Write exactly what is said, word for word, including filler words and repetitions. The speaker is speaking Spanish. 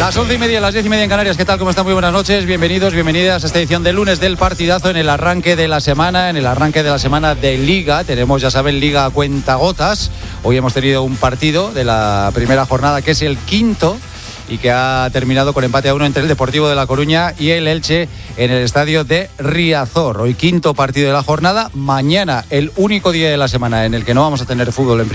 Las once y media, las diez y media en Canarias. ¿Qué tal? ¿Cómo están? Muy buenas noches. Bienvenidos, bienvenidas a esta edición de lunes del partidazo en el arranque de la semana, en el arranque de la semana de Liga. Tenemos, ya saben, Liga a cuentagotas. Hoy hemos tenido un partido de la primera jornada que es el quinto y que ha terminado con empate a uno entre el Deportivo de La Coruña y el Elche en el estadio de Riazor. Hoy quinto partido de la jornada. Mañana el único día de la semana en el que no vamos a tener fútbol en